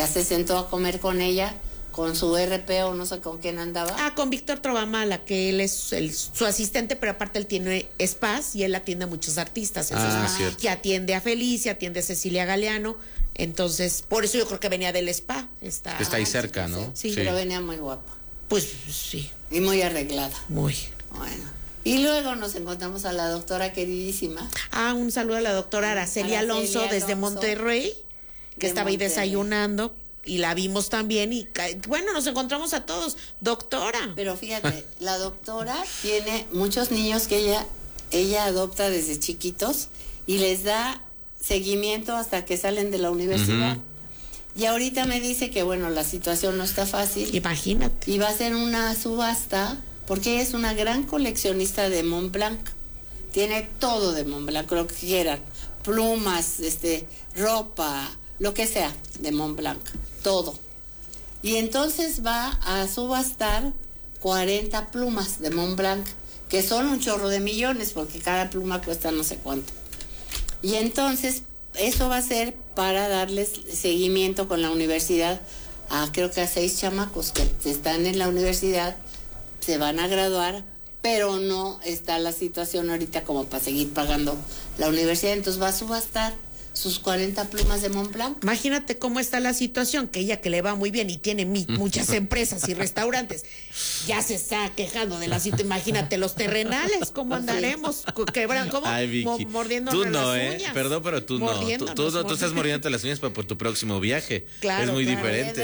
ya se sentó a comer con ella, con su RP o no sé con quién andaba. Con Víctor Trovamala, que él es su asistente, pero aparte él tiene spas y él atiende a muchos artistas. Cierto. Que atiende a Felicia, atiende a Cecilia Galeano. Entonces, por eso yo creo que venía del spa. Está ahí cerca, ¿no? Sí. Pero venía muy guapa. Pues sí. Y muy arreglada. Muy. Bueno. Y luego nos encontramos a la doctora queridísima. Un saludo a la doctora Araceli Alonso desde Monterrey, que estaba ahí desayunando. Y la vimos también y bueno, nos encontramos a todos. Doctora. Pero fíjate, la doctora tiene muchos niños que ella adopta desde chiquitos y les da seguimiento hasta que salen de la universidad. Y ahorita me dice que bueno, la situación no está fácil. Imagínate. Y va a hacer una subasta porque ella es una gran coleccionista de Montblanc. Tiene todo de Montblanc, lo que quieran. Plumas, ropa, lo que sea de Montblanc. Todo. Y entonces va a subastar 40 plumas de Montblanc, que son un chorro de millones, porque cada pluma cuesta no sé cuánto. Y entonces, eso va a ser para darles seguimiento con la universidad creo que a 6 chamacos que están en la universidad, se van a graduar, pero no está la situación ahorita como para seguir pagando la universidad. Entonces va a subastar sus 40 plumas de Montblanc. Imagínate cómo está la situación, que ella que le va muy bien y tiene muchas empresas y restaurantes, ya se está quejando de la situación. Imagínate los terrenales, ¿cómo andaremos? Quebran, ¿cómo? Mordiéndonos tú no, las uñas. Perdón, pero tú no. Tú estás mordiéndote las uñas por tu próximo viaje. Claro, es muy diferente.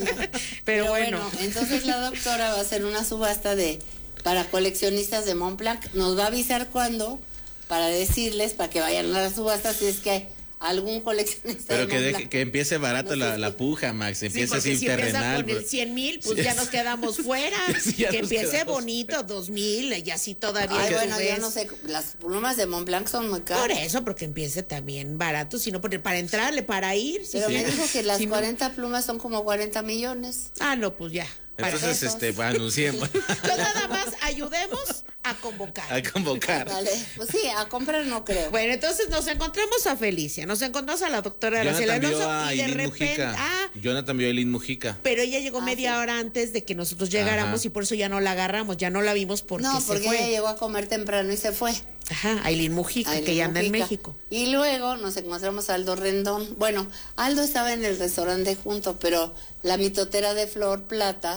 Pero bueno, entonces la doctora va a hacer una subasta para coleccionistas de Montblanc. Nos va a avisar cuándo, para decirles, para que vayan a la subasta, si es que hay algún coleccionista. Pero que empiece barato la puja, Max. Empiece así si terrenal. Empieza con el 100,000, pues ya nos quedamos fuera. Que empiece bonito, 2,000 y así todavía. Bueno, yo no sé, las plumas de Montblanc son muy caras. Por eso, porque empiece también barato, sino para entrarle, para ir. Pero me dijo que las 40 plumas son como 40 millones. No, pues ya. Entonces, anunciemos. Nada más ayudemos a convocar. Vale, pues sí, a comprar no creo. Bueno, entonces nos encontramos a Felicia, nos encontramos a la doctora Araceli Alonso y de repente Jonathan vio a Eileen Mujica. Pero ella llegó media hora antes de que nosotros llegáramos y por eso ya no la agarramos, ya no la vimos porque ella llegó a comer temprano y se fue. Eileen Mujica, que ya anda en México. Y luego nos encontramos a Aldo Rendón. Bueno, Aldo estaba en el restaurante junto, pero la mitotera de Flor Plata,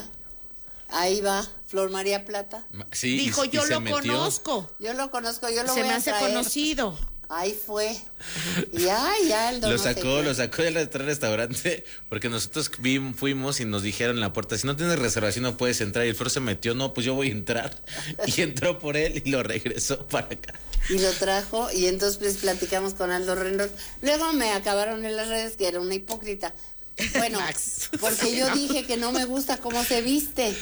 ahí va, Flor María Plata. Sí, dijo, yo lo conozco. Yo lo conozco, yo lo voy a traer. Se me hace conocido. Ahí fue. Y ya Aldo lo sacó del restaurante porque nosotros fuimos y nos dijeron en la puerta, si no tienes reservación no puedes entrar. Y el Flor se metió, no, pues yo voy a entrar. Y entró por él y lo regresó para acá. Y lo trajo y entonces pues platicamos con Aldo Rendón. Luego me acabaron en las redes que era una hipócrita. Bueno, porque yo dije que no me gusta cómo se viste.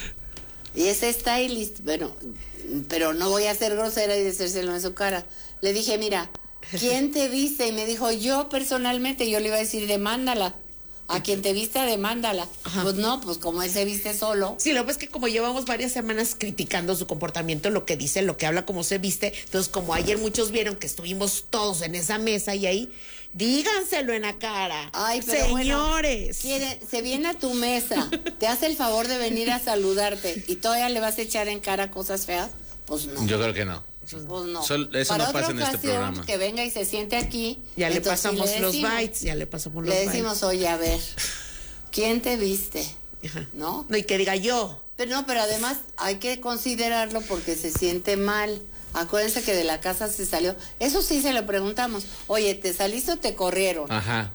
Y es stylist, bueno, pero no voy a ser grosera y decírselo en su cara. Le dije, mira, ¿quién te viste? Y me dijo, yo personalmente. Yo le iba a decir, demándala. A quien te viste, demándala. Pues no, pues como él se viste solo. Sí, lo que es que como llevamos varias semanas criticando su comportamiento, lo que dice, lo que habla, cómo se viste, entonces como ayer muchos vieron que estuvimos todos en esa mesa y ahí, díganselo en la cara. Ay, pero señores. Bueno, se viene a tu mesa, te hace el favor de venir a saludarte y todavía le vas a echar en cara cosas feas, pues no. Yo creo que no. Pues no. Eso no pasa en este programa. Que venga y se siente aquí. Ya le pasamos los bytes, Le decimos, oye, a ver, ¿quién te viste? ¿No? No, y que diga yo. Pero además hay que considerarlo porque se siente mal. Acuérdense que de la casa se salió. Eso sí se lo preguntamos. Oye, ¿te saliste o te corrieron?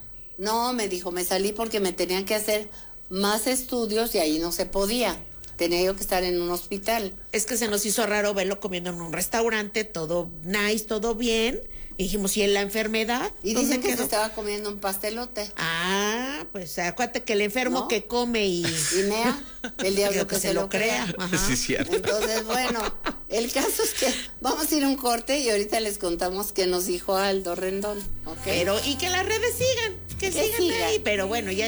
No, me dijo, me salí porque me tenían que hacer más estudios y ahí no se podía. Tenía yo que estar en un hospital. Es que se nos hizo raro verlo comiendo en un restaurante, todo nice, todo bien. Y dijimos, ¿y en la enfermedad? Y dicen que se estaba comiendo un pastelote. Pues acuérdate que el enfermo que come y mea, el diablo que se lo crea. Sí, cierto. Entonces, bueno, el caso es que vamos a ir a un corte y ahorita les contamos qué nos dijo Aldo Rendón. Pero, y que las redes sigan, que sigan ahí. Pero bueno, ya